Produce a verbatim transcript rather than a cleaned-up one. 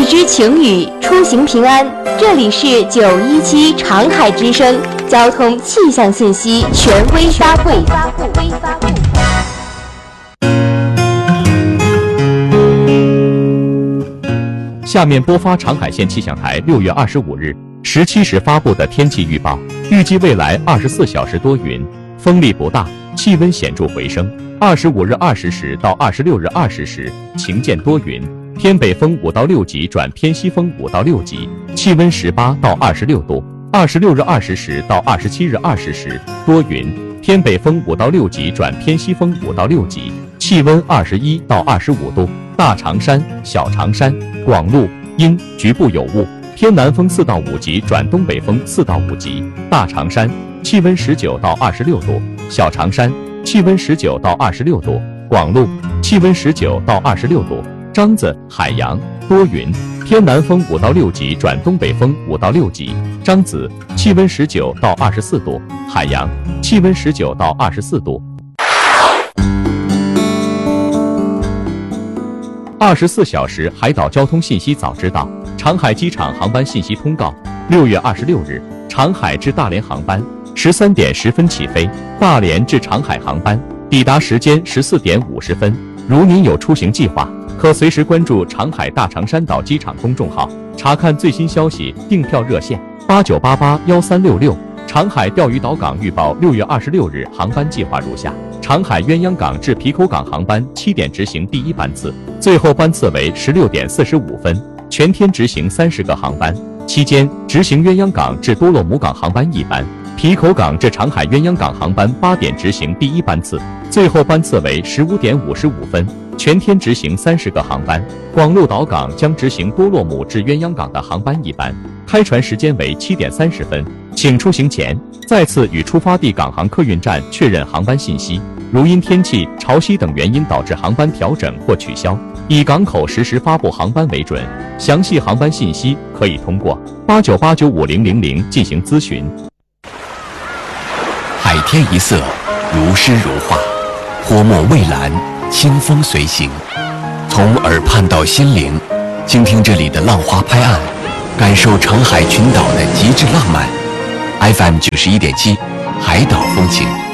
知晴雨，出行平安。这里是九一七长海之声交通气象信息权威发布。 下面播发长海县气象台六月二十五日十七时发布的天气预报，预计未来二十四小时多云，风力不大，气温显著回升。二十五日二十时到二十六日二十时晴见多云，偏北风五到六级转偏西风五到六级，气温十八到二十六度。二十六日二十时到二十七日二十时多云，偏北风五到六级转偏西风五到六级，气温二十一到二十五度。大长山、小长山、广路阴，局部有雾，偏南风四到五级转东北风四到五级。大长山气温十九到二十六度，小长山气温十九到二十六度，广路气温十九到二十六度。张子、海洋多云，偏南风五到六级转东北风五到六级。张子气温十九到二十四度，海洋气温十九到二十四度。二十四小时海岛交通信息早知道，长海机场航班信息通告：六月二十六日，长海至大连航班十三点十分起飞，大连至长海航班抵达时间十四点五十分。如您有出行计划，可随时关注长海大长山岛机场公众号，查看最新消息。订票热线：八九八八幺三六六。长海钓鱼岛港预报六月二十六日航班计划如下：长海鸳鸯港至皮口港航班七点执行第一班次，最后班次为十六点四十五分，全天执行三十个航班。期间执行鸳鸯港至多洛姆港航班一班，皮口港至长海鸳鸯港航班八点执行第一班次，最后班次为十五点五十五分，全天执行三十个航班。广鹿岛港将执行多洛姆至鸳鸯港的航班一班，开船时间为七点三十分。请出行前再次与出发地港航客运站确认航班信息。如因天气、潮汐等原因导致航班调整或取消，以港口实时发布航班为准。详细航班信息可以通过八九八九五零零零进行咨询。 海天一色，如诗如画，泼墨蔚蓝，清风随行。从耳畔到心灵，倾听这里的浪花拍岸，感受长海群岛的极致浪漫。F M 九十一点七，海岛风情。